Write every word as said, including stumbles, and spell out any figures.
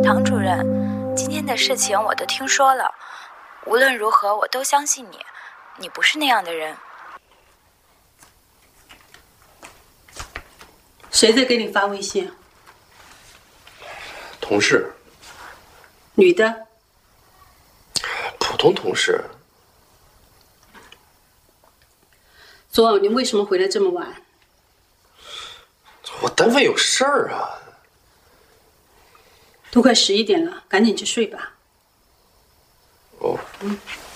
唐主任，今天的事情我都听说了，无论如何我都相信你，你不是那样的人。 谁在给你发微信？ 同事。 女的？ 普通同事。 昨晚你为什么回来这么晚？ 我单位有事儿啊。 都快十一点了，赶紧去睡吧。 哦。 嗯。